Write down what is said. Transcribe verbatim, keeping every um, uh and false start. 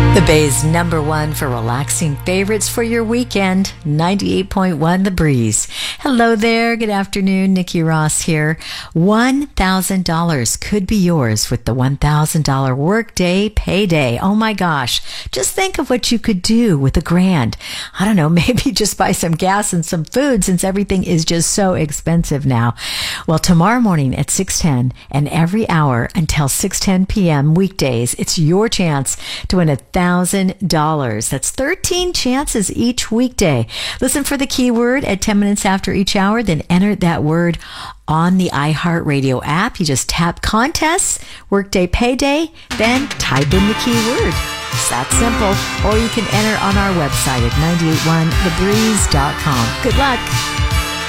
The Bay's number one for relaxing favorites for your weekend, ninety-eight point one The Breeze. Hello there. Good afternoon. Nikki Ross here. one thousand dollars could be yours with the one thousand dollars workday payday. Oh my gosh. Just think of what you could do with a grand. I don't know, maybe just buy some gas and some food since everything is just so expensive now. Well, tomorrow morning at six ten and every hour until six ten p.m. weekdays, it's your chance to win a thousand dollars. That's thirteen chances each weekday. Listen for the keyword at ten minutes after each hour, then enter that word on the iHeartRadio app. You just tap contests, workday payday, then type in the keyword. It's that simple. Or you can enter on our website at nine eight one the breeze dot com. Good luck.